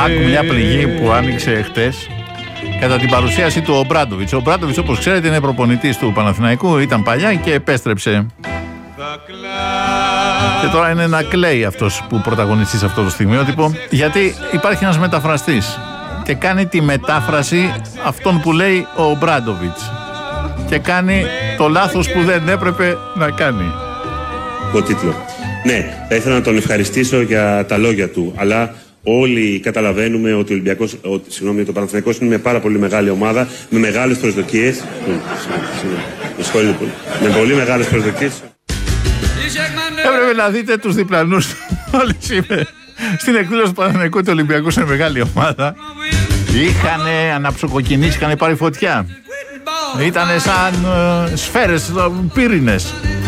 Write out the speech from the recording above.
Άκου μια πληγή που άνοιξε χτες κατά την παρουσίαση του Ομπράντοβιτς. Ο Ομπράντοβιτς, όπως ξέρετε, είναι προπονητής του Παναθηναϊκού, ήταν παλιά και επέστρεψε. Και τώρα είναι να κλαίει αυτός που πρωταγωνιστεί σε αυτό το στιγμιότυπο, γιατί υπάρχει ένας μεταφραστής και κάνει τη μετάφραση αυτών που λέει ο Ομπράντοβιτς και κάνει το λάθος που δεν έπρεπε να κάνει. Ο τίτλο. Ναι, θα ήθελα να τον ευχαριστήσω για τα λόγια του, αλλά όλοι καταλαβαίνουμε ότι το Παναθηναϊκός είναι μια πάρα πολύ μεγάλη ομάδα, με μεγάλες προσδοκίες. Με πολύ μεγάλες προσδοκίες. Έπρεπε να δείτε τους διπλανούς όλοι σήμερα στην εκδήλωση του Παναθηναϊκού του Ολυμπιακού σε μεγάλη ομάδα. Είχανε αναψοκοκκινήσει, είχανε πάρει φωτιά. Ήτανε σαν σφαίρες, πύρινες.